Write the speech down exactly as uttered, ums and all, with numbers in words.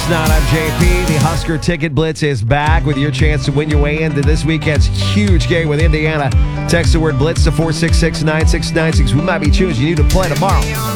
six nine, I'm J P. The Husker Ticket Blitz is back with your chance to win your way into this weekend's huge game with Indiana. Text the word BLITZ to four six six, nine six nine six. We might be choosing you to play tomorrow.